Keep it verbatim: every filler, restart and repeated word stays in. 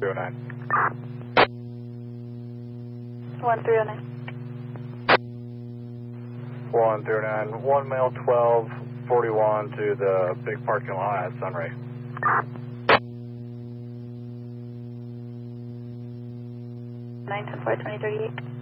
oh nine. one three oh nine. one three oh nine, one male twelve forty-one to the big parking lot at Sunray. nine ten four twenty thirty-eight.